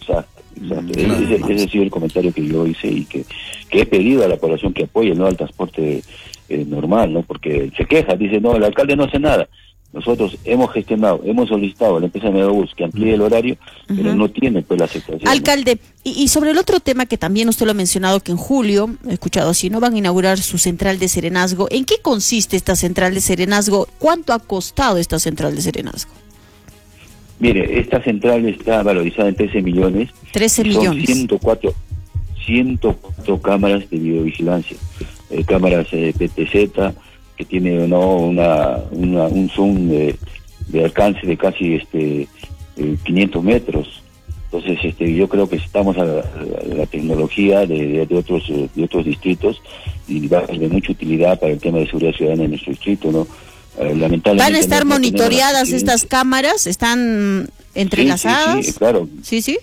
Exacto. Ese ha sido el comentario que yo hice y que he pedido a la población que apoye, ¿no?, al transporte normal, ¿no? Porque se queja, dice, no, el alcalde no hace nada. Nosotros hemos gestionado, hemos solicitado a la empresa Medobús que amplíe el horario, pero no tiene pues la aceptación. Alcalde, ¿no? Y sobre el otro tema que también usted lo ha mencionado, que en julio, he escuchado, si no van a inaugurar su central de serenazgo, ¿en qué consiste esta central de serenazgo? ¿Cuánto ha costado esta central de serenazgo? Mire, esta central está valorizada en 13 millones. 13 millones. Son 104 cámaras de videovigilancia, cámaras PTZ, que tiene un zoom de alcance de casi 500 metros. Entonces yo creo que estamos a la tecnología de otros distritos y va a ser de mucha utilidad para el tema de seguridad ciudadana en nuestro distrito, ¿no? Lamentablemente ¿van a estar monitoreadas estas cámaras? ¿Están entrelazadas? Sí, claro. Sí.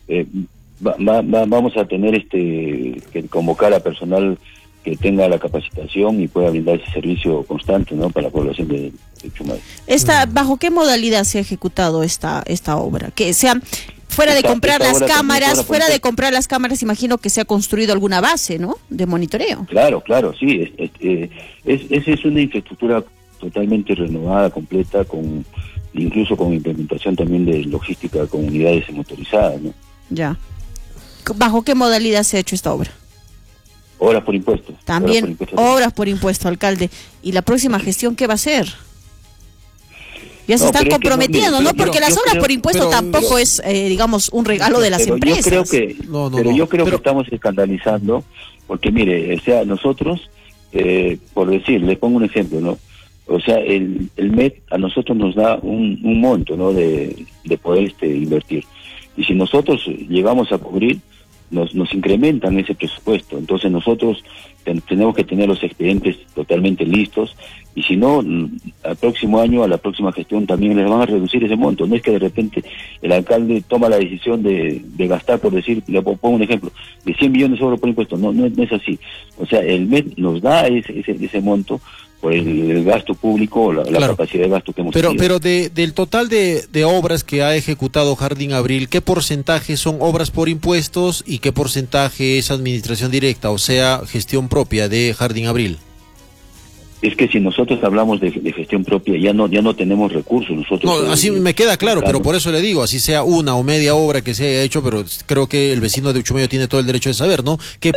Vamos a tener que convocar a personal que tenga la capacitación y pueda brindar ese servicio constante, ¿no?, para la población de Chumayo. ¿Bajo qué modalidad se ha ejecutado esta obra? Que sea fuera de comprar las cámaras, imagino que se ha construido alguna base, ¿no?, de monitoreo. Claro, sí. Esa es una infraestructura totalmente renovada, completa, incluso con implementación también de logística con unidades motorizadas, ¿no? Ya. ¿Bajo qué modalidad se ha hecho esta obra? Obras por impuesto. También obras por impuesto, alcalde. ¿Y la próxima gestión qué va a ser? Ya se están comprometiendo, ¿no? Porque las obras por impuesto tampoco es, digamos, un regalo de las empresas. Yo creo que estamos escandalizando, porque mire, o sea, nosotros, por decir, le pongo un ejemplo, ¿no? O sea, el MED a nosotros nos da un monto, ¿no?, de poder invertir. Y si nosotros llegamos a cubrir, nos incrementan ese presupuesto. Entonces nosotros tenemos que tener los expedientes totalmente listos, y si no, al próximo año, a la próxima gestión también les van a reducir ese monto. No es que de repente el alcalde toma la decisión de gastar, por decir, le pongo un ejemplo, de 100 millones de euros por impuesto. No es así. O sea, el MED nos da ese monto por el gasto público, la capacidad de gasto que hemos tenido. Pero del total de obras que ha ejecutado Jardín Abril, ¿qué porcentaje son obras por impuestos y qué porcentaje es administración directa, o sea, gestión propia de Jardín Abril? Es que si nosotros hablamos de gestión propia, ya no tenemos recursos. Nosotros así me queda claro, pero por eso le digo, así sea una o media obra que se haya hecho, pero creo que el vecino de Uchumayo tiene todo el derecho de saber, ¿no? ¿Qué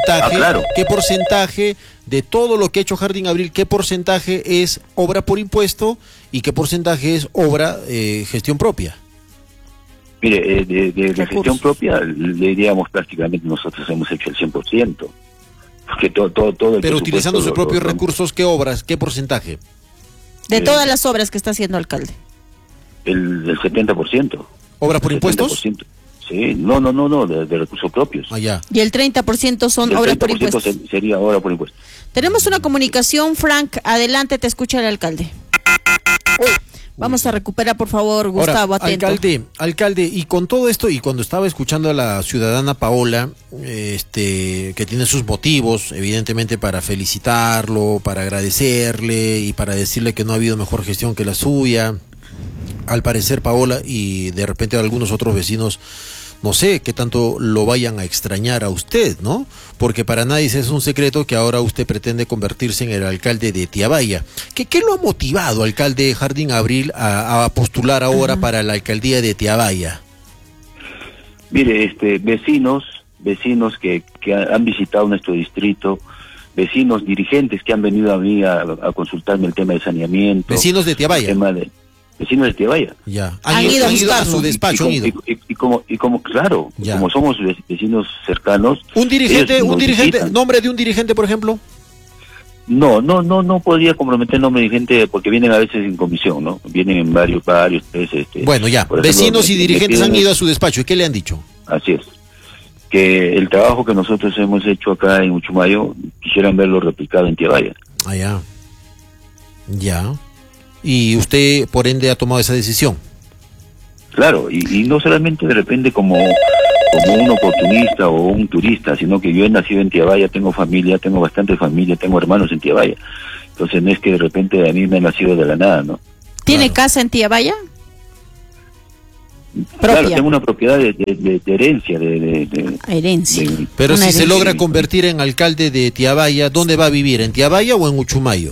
porcentaje de todo lo que ha hecho Jardín Abril, qué porcentaje es obra por impuesto y qué porcentaje es obra gestión propia? Mire, de gestión propia, le diríamos prácticamente nosotros hemos hecho el 100%. Que todo pero utilizando sus propios recursos, ¿qué obras, qué porcentaje? De todas las obras que está haciendo alcalde. El 70%. ¿Obras por impuestos? Sí, no, de recursos propios. Ya. Y el 30% son obras por impuestos. Sería obra por impuestos. Tenemos una comunicación, Frank, adelante, te escucha el alcalde. Vamos a recuperar, por favor, Gustavo, ahora, atento. Alcalde, y con todo esto, y cuando estaba escuchando a la ciudadana Paola, que tiene sus motivos, evidentemente, para felicitarlo, para agradecerle y para decirle que no ha habido mejor gestión que la suya, al parecer Paola y de repente algunos otros vecinos, no sé qué tanto lo vayan a extrañar a usted, ¿no? Porque para nadie es un secreto que ahora usted pretende convertirse en el alcalde de Tiabaya. ¿Qué lo ha motivado, alcalde Jardín Abril, a postular ahora para la alcaldía de Tiabaya? Mire, vecinos que han visitado nuestro distrito, vecinos, dirigentes que han venido a mí a consultarme el tema de saneamiento. ¿Vecinos de Tiabaya? Vecinos de Tiabaya. Ya. Han ido a su despacho. Claro, como somos vecinos cercanos. ¿Un dirigente, nombre de un dirigente, por ejemplo? No podría comprometer nombre de dirigente porque vienen a veces en comisión, ¿no? Vienen en varios. Bueno, ya. Vecinos y dirigentes han ido a su despacho. ¿Y qué le han dicho? Así es. Que el trabajo que nosotros hemos hecho acá en Uchumayo, quisieran verlo replicado en Tiabaya. Ya. Y usted, por ende, ha tomado esa decisión. Claro, y no solamente de repente como un oportunista o un turista, sino que yo he nacido en Tiabaya, tengo familia, tengo bastante familia, tengo hermanos en Tiabaya. Entonces no es que de repente a mí me ha nacido de la nada, ¿no? ¿Tiene casa en Tiabaya? Claro, tengo una propiedad de herencia. Herencia. Pero Una si se herencia. logra convertir en alcalde de Tiabaya, ¿dónde va a vivir? ¿En Tiabaya o en Uchumayo?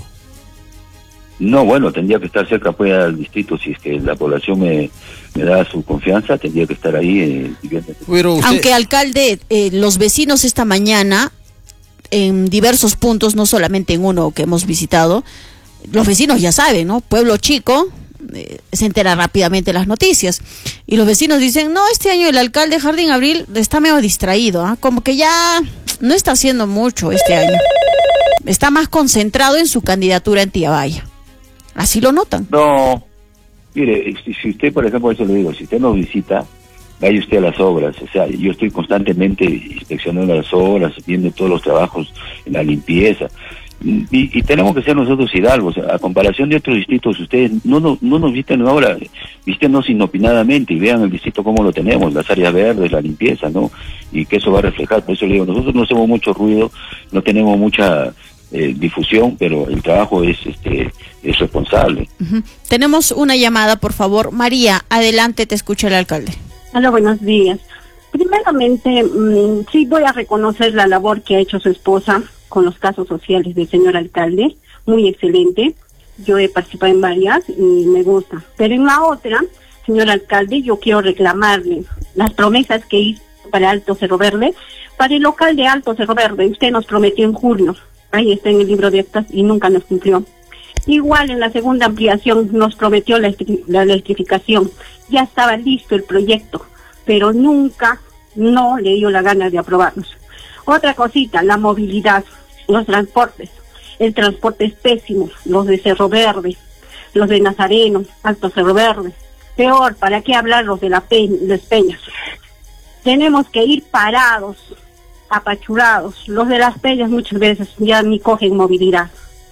No, bueno, tendría que estar cerca pues al distrito, si es que la población me da su confianza, tendría que estar ahí viviendo. Pero usted... Aunque alcalde, los vecinos esta mañana, en diversos puntos, no solamente en uno que hemos visitado, los vecinos ya saben, ¿no? Pueblo chico, se entera rápidamente las noticias. Y los vecinos dicen, no, este año el alcalde Jardín Abril está medio distraído, ¿eh? Como que ya no está haciendo mucho este año. Está más concentrado en su candidatura en Tiabaya. Así lo notan. No, mire, si usted, por ejemplo, eso le digo, si usted nos visita, vaya usted a las obras. O sea, yo estoy constantemente inspeccionando las obras, viendo todos los trabajos en la limpieza. Y tenemos que ser nosotros hidalgos. A comparación de otros distritos, ustedes no nos visiten ahora, vístenos inopinadamente y vean el distrito como lo tenemos, las áreas verdes, la limpieza, ¿no? Y que eso va a reflejar. Por eso le digo, nosotros no hacemos mucho ruido, no tenemos mucha difusión, pero el trabajo es responsable. Tenemos una llamada, por favor. María, adelante, te escucha el alcalde. Hola, buenos días. Primeramente, sí voy a reconocer la labor que ha hecho su esposa con los casos sociales del señor alcalde, muy excelente. Yo he participado en varias y me gusta. Pero en la otra, señor alcalde, yo quiero reclamarle las promesas que hizo para Alto Cerro Verde, para el local de Alto Cerro Verde. Usted nos prometió en junio, ahí está en el libro de actas y nunca nos cumplió. Igual en la segunda ampliación nos prometió la electrificación. Ya estaba listo el proyecto, pero nunca no le dio la gana de aprobarnos. Otra cosita, la movilidad, los transportes. El transporte es pésimo, los de Cerro Verde, los de Nazareno, Alto Cerro Verde. Peor, ¿para qué hablar los de las Peñas? Tenemos que ir parados, apachurados. Los de las Peñas muchas veces ya ni cogen movilidad.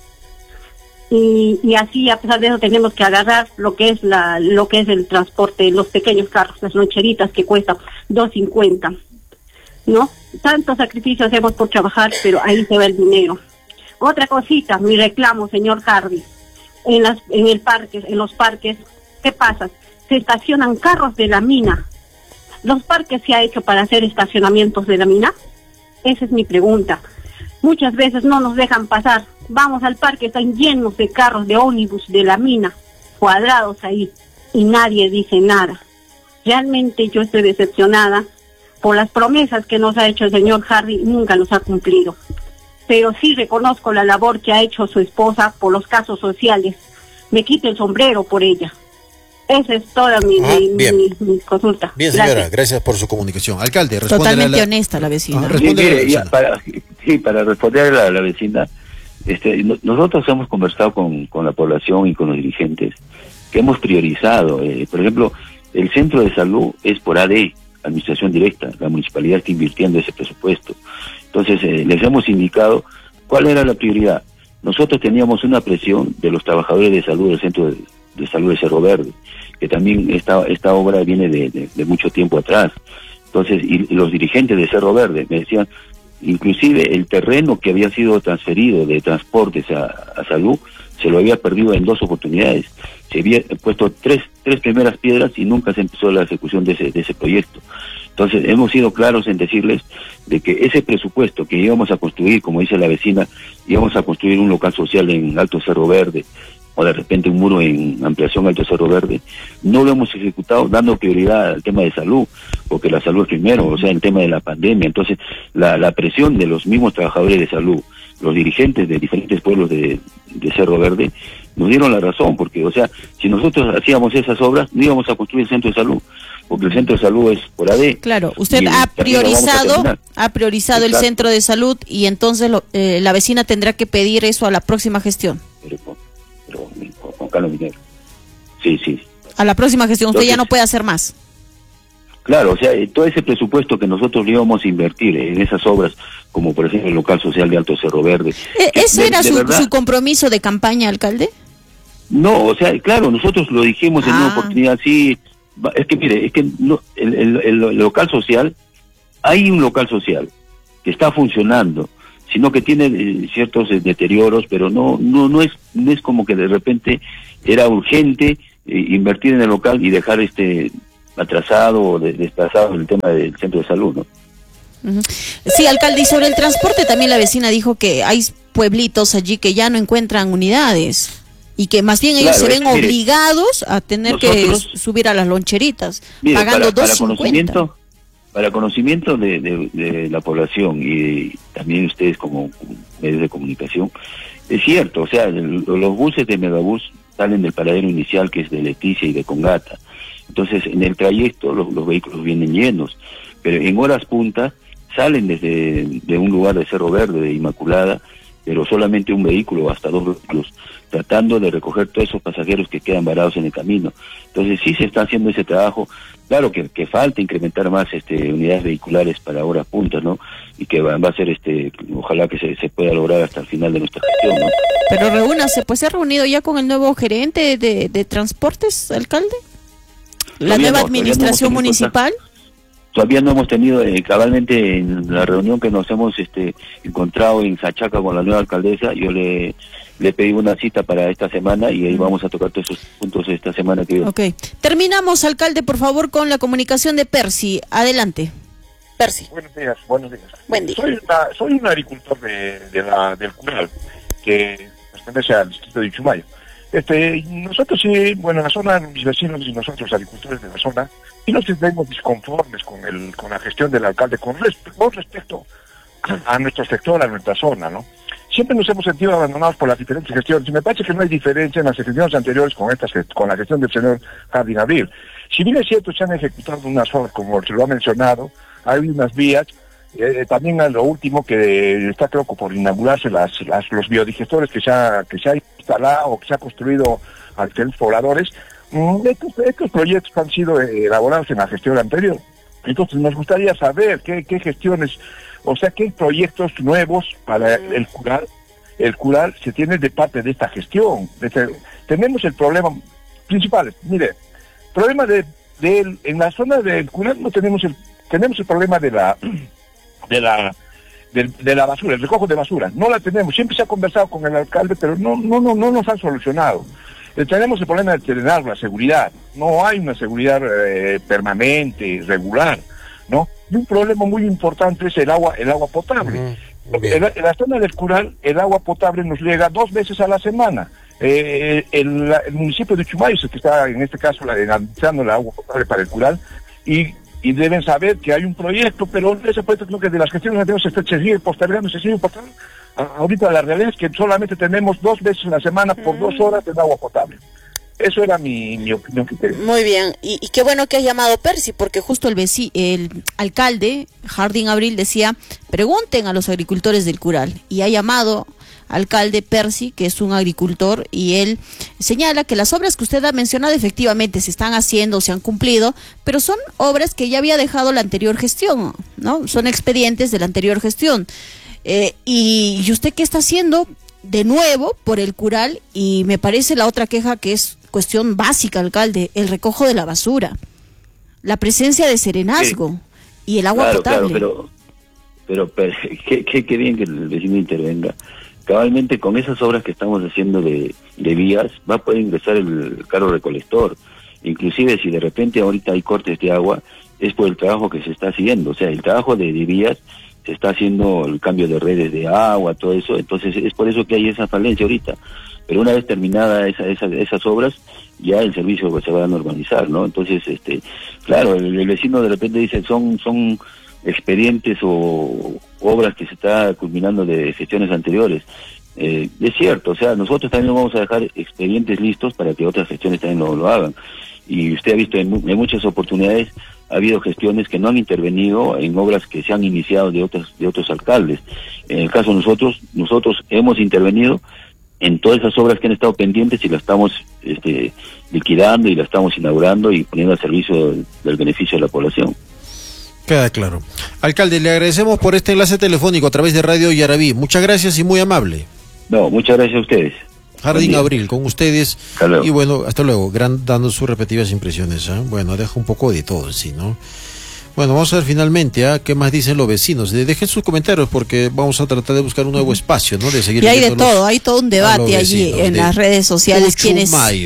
Y así, a pesar de eso, tenemos que agarrar lo que es el transporte, los pequeños carros, las loncheritas que cuestan $2.50, ¿no? Tantos sacrificios hacemos por trabajar, pero ahí se va el dinero. Otra cosita, mi reclamo, señor Hardy, en los parques, ¿qué pasa? Se estacionan carros de la mina. ¿Los parques se ha hecho para hacer estacionamientos de la mina? Esa es mi pregunta. Muchas veces no nos dejan pasar. Vamos al parque, están llenos de carros de ómnibus de la mina, cuadrados ahí, y nadie dice nada. Realmente yo estoy decepcionada por las promesas que nos ha hecho el señor Hardy, nunca los ha cumplido. Pero sí reconozco la labor que ha hecho su esposa por los casos sociales. Me quito el sombrero por ella. Esa es toda mi consulta. Bien, señora, gracias por su comunicación. Alcalde, responde. Totalmente honesta la vecina. Para responder a la vecina, nosotros hemos conversado con la población y con los dirigentes que hemos priorizado. Por ejemplo, el centro de salud es por AD, administración directa. La municipalidad está invirtiendo ese presupuesto. Entonces, les hemos indicado cuál era la prioridad. Nosotros teníamos una presión de los trabajadores de salud del centro de salud de Cerro Verde, que también esta obra viene de mucho tiempo atrás. Entonces, y los dirigentes de Cerro Verde me decían, inclusive el terreno que había sido transferido de transportes a salud, se lo había perdido en 2 oportunidades. Se había puesto tres primeras piedras y nunca se empezó la ejecución de ese proyecto. Entonces, hemos sido claros en decirles de que ese presupuesto que íbamos a construir, como dice la vecina, íbamos a construir un local social en Alto Cerro Verde, o de repente un muro en ampliación Alto Cerro Verde, no lo hemos ejecutado dando prioridad al tema de salud, porque la salud es primero, o sea, el tema de la pandemia. Entonces, la presión de los mismos trabajadores de salud, los dirigentes de diferentes pueblos de Cerro Verde, nos dieron la razón, porque, o sea, si nosotros hacíamos esas obras, no íbamos a construir el centro de salud, porque el centro de salud es por AD. Claro, usted ha priorizado el centro de salud y entonces la vecina tendrá que pedir eso a la próxima gestión. Pero con Carlos Minero. Sí. A la próxima gestión usted Entonces, ya no puede hacer más. Claro, o sea, todo ese presupuesto que nosotros íbamos a invertir en esas obras, como por ejemplo el local social de Alto Cerro Verde. ¿Ese era su compromiso de campaña, alcalde? No, o sea, claro, nosotros lo dijimos en una oportunidad, sí. Es que mire, el local social, hay un local social que está funcionando, sino que tiene ciertos deterioros, pero no es como que de repente era urgente invertir en el local y dejar atrasado o desplazado en el tema del centro de salud, ¿no? Sí, alcalde, y sobre el transporte también la vecina dijo que hay pueblitos allí que ya no encuentran unidades y que más bien ellos se ven obligados a tener que subir a las loncheritas, pagando $2.50. Para conocimiento de la población y también ustedes como medios de comunicación, es cierto, o sea, los buses de Megabús salen del paradero inicial, que es de Leticia y de Congata. Entonces, en el trayecto los vehículos vienen llenos, pero en horas punta salen de un lugar de Cerro Verde, de Inmaculada, pero solamente un vehículo, hasta 2 vehículos, tratando de recoger todos esos pasajeros que quedan varados en el camino. Entonces sí se está haciendo ese trabajo. Claro que falta incrementar más unidades vehiculares para horas puntas, ¿no? Y que va a ser, ojalá que se pueda lograr hasta el final de nuestra gestión, ¿no? Pero reúnase, pues se ha reunido ya con el nuevo gerente de transportes, alcalde, la nueva administración municipal. Todavía no hemos tenido, cabalmente en la reunión que nos hemos encontrado en Sachaca con la nueva alcaldesa, yo le pedí una cita para esta semana y ahí vamos a tocar todos esos puntos esta semana que viene. Ok. Terminamos, alcalde, por favor, con la comunicación de Percy. Adelante. Percy. Buenos días. Buen día. Soy un agricultor del Cural, que pertenece al distrito de Ichumayo. Nosotros sí, la zona, mis vecinos y nosotros, agricultores de la zona, y nos sentimos disconformes con la gestión del alcalde con respecto a nuestro sector, a nuestra zona, ¿no? Siempre nos hemos sentido abandonados por las diferentes gestiones, y me parece que no hay diferencia en las gestiones anteriores con la gestión del señor Jardín Abril. Si bien es cierto, se han ejecutado unas obras, como se lo ha mencionado, hay unas vías, también a lo último que está creo que por inaugurarse los biodigestores que se ha instalado o que se ha construido a diferentes pobladores. Estos proyectos han sido elaborados en la gestión anterior. Entonces nos gustaría saber qué gestiones, o sea, qué proyectos nuevos para el Cural se tiene de parte de esta gestión. Tenemos el problema principal, mire, problema en la zona del Cural no tenemos el problema de la basura, el recojo de basura, no la tenemos. Siempre se ha conversado con el alcalde, pero no nos han solucionado. Tenemos el problema de tener la seguridad, no hay una seguridad permanente, regular, ¿no? Y un problema muy importante es el agua potable. En la zona del Cural, el agua potable nos llega 2 veces a la semana. El municipio de Chumayo es el que está, en este caso, analizando el agua potable para el Cural, y deben saber que hay un proyecto, pero ese proyecto creo que de las gestiones anteriores se sigue postergando. Ahorita la realidad es que solamente tenemos 2 veces a la semana por 2 horas de agua potable. Eso era mi opinión que tengo. Muy bien, y qué bueno que has llamado Percy, porque justo el alcalde, Jardín Abril, decía, pregunten a los agricultores del Cural, y ha llamado alcalde Percy, que es un agricultor, y él señala que las obras que usted ha mencionado efectivamente se están haciendo, se han cumplido, pero son obras que ya había dejado la anterior gestión, ¿no? Son expedientes de la anterior gestión. ¿Y usted qué está haciendo de nuevo por el Cural? Y me parece la otra queja que es cuestión básica, alcalde, el recojo de la basura, la presencia de serenazgo y el agua potable. Claro, pero qué bien que el vecino intervenga. Cabalmente con esas obras que estamos haciendo de vías va a poder ingresar el carro recolector. Inclusive si de repente ahorita hay cortes de agua, es por el trabajo que se está haciendo. O sea, el trabajo de vías, se está haciendo el cambio de redes de agua, todo eso. Entonces es por eso que hay esa falencia ahorita. Pero una vez terminada esas obras, ya el servicio se va a normalizar, ¿no? Entonces, claro, el vecino de repente dice, son expedientes o obras que se está culminando de gestiones anteriores. Es cierto, o sea, nosotros también vamos a dejar expedientes listos para que otras gestiones también lo hagan. Y usted ha visto en muchas oportunidades, ha habido gestiones que no han intervenido en obras que se han iniciado de otros alcaldes. En el caso de nosotros hemos intervenido en todas esas obras que han estado pendientes y las estamos liquidando y las estamos inaugurando y poniendo al servicio del beneficio de la población. Queda claro. Alcalde, le agradecemos por este enlace telefónico a través de Radio Yaraví. Muchas gracias y muy amable. No, muchas gracias a ustedes. Jardín Abril, con ustedes. Y bueno, hasta luego. Dando sus respectivas impresiones. Bueno, deja un poco de todo en sí, ¿no? Bueno, vamos a ver finalmente qué más dicen los vecinos. Dejen sus comentarios porque vamos a tratar de buscar un nuevo espacio, ¿no? De seguir. Y hay de todo, hay todo un debate allí en las redes sociales.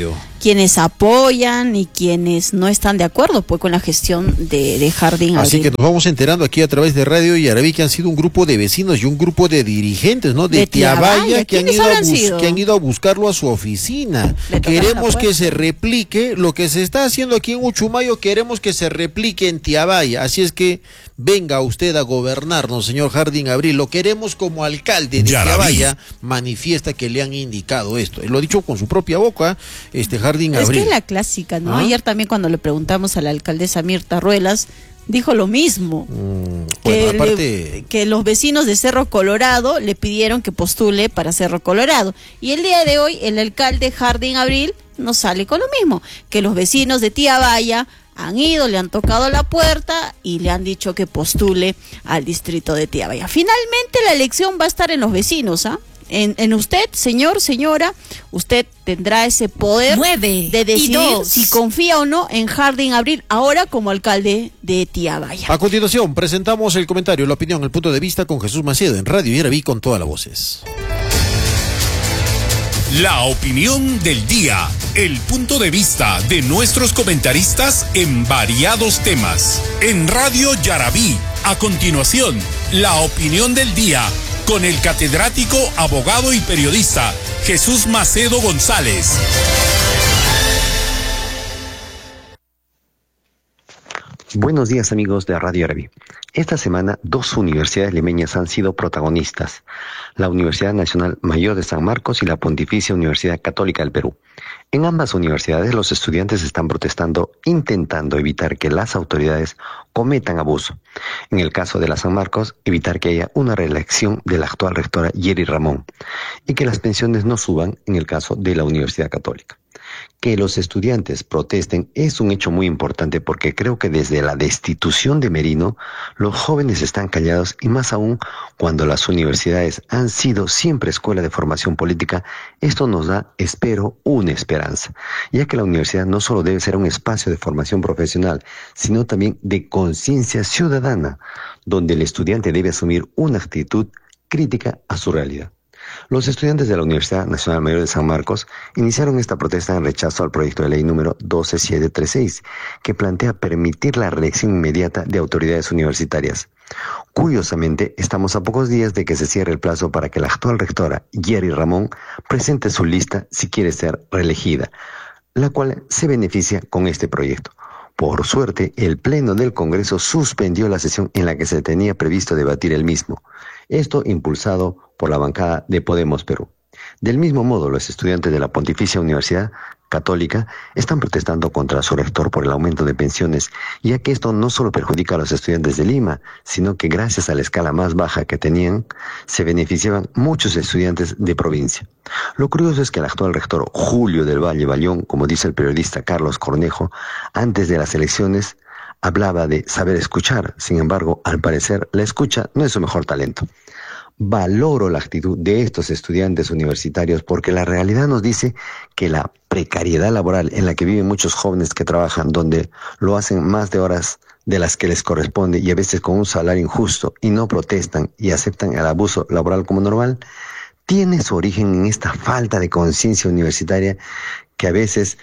quienes apoyan y quienes no están de acuerdo pues con la gestión de Jardín Abril. Así que nos vamos enterando aquí a través de Radio Yarabí que han sido un grupo de vecinos y un grupo de dirigentes, ¿no? De Tiabaya que han ido a buscarlo a su oficina. Queremos que se replique lo que se está haciendo aquí en Uchumayo, queremos que se replique en Tiabaya. Así es que venga usted a gobernarnos, señor Jardín Abril. Lo queremos como alcalde de Tiabaya. Manifiesta que le han indicado esto. Él lo ha dicho con su propia boca, Jardín Abril. Es que es la clásica, ¿no? Ayer también cuando le preguntamos a la alcaldesa Mirta Ruelas, dijo lo mismo. Que los vecinos de Cerro Colorado le pidieron que postule para Cerro Colorado. Y el día de hoy el alcalde Jardín Abril nos sale con lo mismo, que los vecinos de Tiabaya han ido, le han tocado la puerta y le han dicho que postule al distrito de Tiabaya. Finalmente la elección va a estar en los vecinos, ¿ah? En usted, señor, señora, usted tendrá ese poder de decidir si confía o no en Jardín Abril, ahora como alcalde de Tiabaya. A continuación, presentamos el comentario, la opinión, el punto de vista con Jesús Macedo en Radio Yarabí con todas las voces. La opinión del día, el punto de vista de nuestros comentaristas en variados temas. En Radio Yarabí, a continuación, la opinión del día con el catedrático, abogado y periodista Jesús Macedo González. Buenos días amigos de Radio Yarabí. Esta semana 2 universidades limeñas han sido protagonistas, la Universidad Nacional Mayor de San Marcos y la Pontificia Universidad Católica del Perú. En ambas universidades los estudiantes están protestando, intentando evitar que las autoridades cometan abuso. En el caso de la San Marcos, evitar que haya una reelección de la actual rectora Yeri Ramón y que las pensiones no suban en el caso de la Universidad Católica. Que los estudiantes protesten es un hecho muy importante porque creo que desde la destitución de Merino los jóvenes están callados y más aún cuando las universidades han sido siempre escuela de formación política. Esto nos da, espero, una esperanza, ya que la universidad no solo debe ser un espacio de formación profesional, sino también de conciencia ciudadana, donde el estudiante debe asumir una actitud crítica a su realidad. Los estudiantes de la Universidad Nacional Mayor de San Marcos iniciaron esta protesta en rechazo al proyecto de ley número 12736, que plantea permitir la reelección inmediata de autoridades universitarias. Curiosamente, estamos a pocos días de que se cierre el plazo para que la actual rectora, Yeri Ramón, presente su lista si quiere ser reelegida, la cual se beneficia con este proyecto. Por suerte, el Pleno del Congreso suspendió la sesión en la que se tenía previsto debatir el mismo. Esto impulsado por la bancada de Podemos Perú. Del mismo modo, los estudiantes de la Pontificia Universidad Católica están protestando contra su rector por el aumento de pensiones, ya que esto no solo perjudica a los estudiantes de Lima, sino que gracias a la escala más baja que tenían, se beneficiaban muchos estudiantes de provincia. Lo curioso es que el actual rector Julio del Valle Bayón, como dice el periodista Carlos Cornejo, antes de las elecciones hablaba de saber escuchar. Sin embargo, al parecer, la escucha no es su mejor talento. Valoro la actitud de estos estudiantes universitarios porque la realidad nos dice que la precariedad laboral en la que viven muchos jóvenes que trabajan, donde lo hacen más de horas de las que les corresponde y a veces con un salario injusto y no protestan y aceptan el abuso laboral como normal, tiene su origen en esta falta de conciencia universitaria que a veces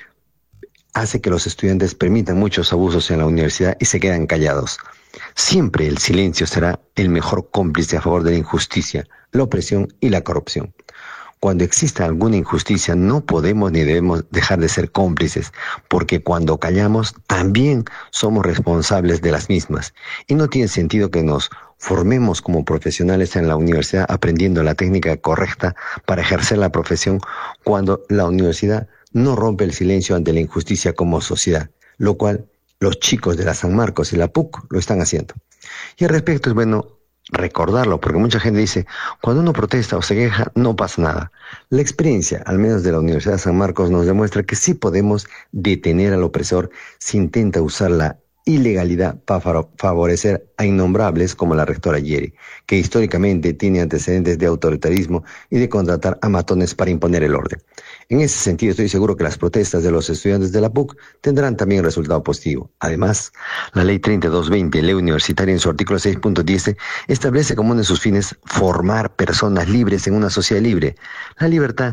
hace que los estudiantes permitan muchos abusos en la universidad y se quedan callados. Siempre el silencio será el mejor cómplice a favor de la injusticia, la opresión y la corrupción. Cuando exista alguna injusticia no podemos ni debemos dejar de ser cómplices, porque cuando callamos también somos responsables de las mismas. Y no tiene sentido que nos formemos como profesionales en la universidad aprendiendo la técnica correcta para ejercer la profesión cuando la universidad no rompe el silencio ante la injusticia como sociedad, lo cual los chicos de la San Marcos y la PUC lo están haciendo. Y al respecto es bueno recordarlo, porque mucha gente dice, cuando uno protesta o se queja, no pasa nada. La experiencia, al menos de la Universidad de San Marcos, nos demuestra que sí podemos detener al opresor si intenta usar la ilegalidad para favorecer a innombrables como la rectora Yeri, que históricamente tiene antecedentes de autoritarismo y de contratar a matones para imponer el orden. En ese sentido, estoy seguro que las protestas de los estudiantes de la PUC tendrán también resultado positivo. Además, la Ley 3220, Ley Universitaria, en su artículo 6.10, establece como uno de sus fines formar personas libres en una sociedad libre. La libertad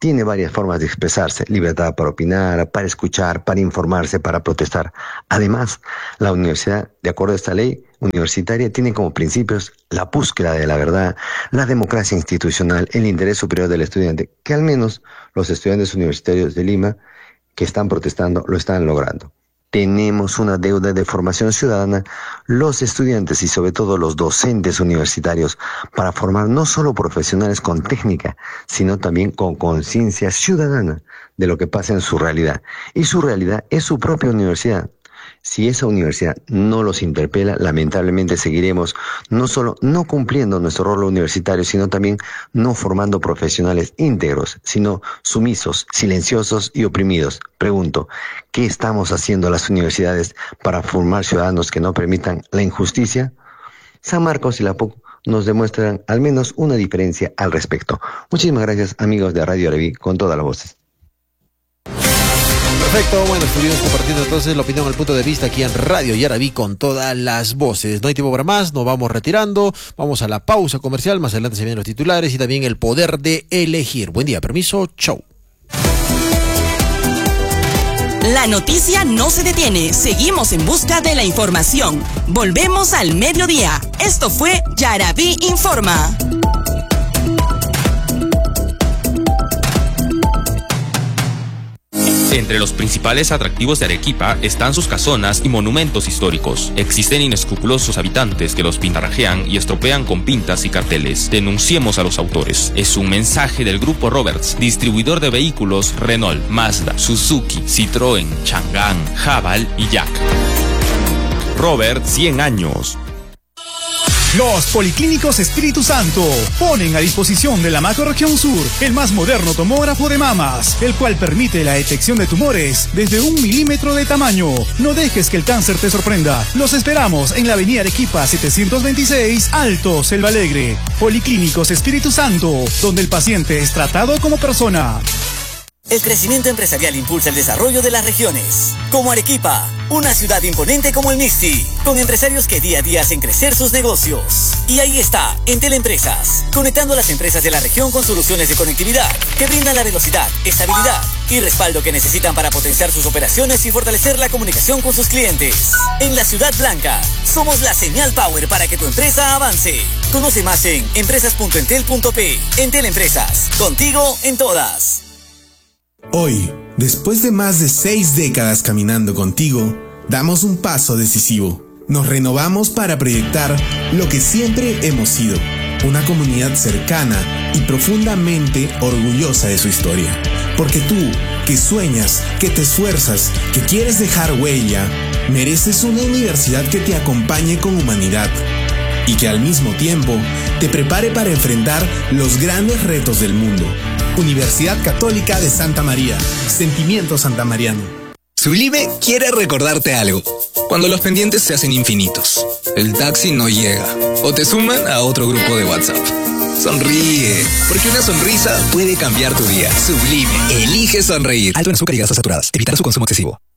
tiene varias formas de expresarse: libertad para opinar, para escuchar, para informarse, para protestar. Además, la universidad, de acuerdo a esta ley universitaria, tiene como principios la búsqueda de la verdad, la democracia institucional, el interés superior del estudiante, que al menos los estudiantes universitarios de Lima que están protestando lo están logrando. Tenemos una deuda de formación ciudadana, los estudiantes y sobre todo los docentes universitarios, para formar no solo profesionales con técnica, sino también con conciencia ciudadana de lo que pasa en su realidad. Y su realidad es su propia universidad. Si esa universidad no los interpela, lamentablemente seguiremos no solo no cumpliendo nuestro rol universitario, sino también no formando profesionales íntegros, sino sumisos, silenciosos y oprimidos. Pregunto, ¿qué estamos haciendo las universidades para formar ciudadanos que no permitan la injusticia? San Marcos y la PUC nos demuestran al menos una diferencia al respecto. Muchísimas gracias, amigos de Radio Yaraví, con todas las voces. Perfecto, bueno, estuvimos compartiendo entonces la opinión, el punto de vista aquí en Radio Yaraví con todas las voces. No hay tiempo para más, nos vamos retirando, vamos a la pausa comercial, más adelante se vienen los titulares y también el poder de elegir. Buen día, permiso, chau. La noticia no se detiene, seguimos en busca de la información. Volvemos al mediodía. Esto fue Yaraví Informa. Entre los principales atractivos de Arequipa están sus casonas y monumentos históricos. Existen inescrupulosos habitantes que los pintarrajean y estropean con pintas y carteles. Denunciemos a los autores. Es un mensaje del Grupo Roberts, distribuidor de vehículos Renault, Mazda, Suzuki, Citroën, Chang'an, Haval y Jack. Robert, 100 años. Los Policlínicos Espíritu Santo ponen a disposición de la Macrorregión Sur el más moderno tomógrafo de mamas, el cual permite la detección de tumores desde 1 milímetro de tamaño. No dejes que el cáncer te sorprenda. Los esperamos en la avenida Arequipa 726, Alto, Selva Alegre. Policlínicos Espíritu Santo, donde el paciente es tratado como persona. El crecimiento empresarial impulsa el desarrollo de las regiones, como Arequipa, una ciudad imponente como el Mixti, con empresarios que día a día hacen crecer sus negocios. Y ahí está, Entel Empresas, conectando a las empresas de la región con soluciones de conectividad que brindan la velocidad, estabilidad y respaldo que necesitan para potenciar sus operaciones y fortalecer la comunicación con sus clientes. En la Ciudad Blanca, somos la señal power para que tu empresa avance. Conoce más en empresas.entel.p. Entel Empresas, contigo en todas. Hoy, después de más de 6 décadas caminando contigo, damos un paso decisivo. Nos renovamos para proyectar lo que siempre hemos sido, una comunidad cercana y profundamente orgullosa de su historia. Porque tú, que sueñas, que te esfuerzas, que quieres dejar huella, mereces una universidad que te acompañe con humanidad y que al mismo tiempo te prepare para enfrentar los grandes retos del mundo. Universidad Católica de Santa María. Sentimiento santamariano. Sublime quiere recordarte algo. Cuando los pendientes se hacen infinitos, el taxi no llega o te suman a otro grupo de WhatsApp. Sonríe, porque una sonrisa puede cambiar tu día. Sublime, elige sonreír. Alto en azúcar y grasas saturadas. Evitar su consumo excesivo.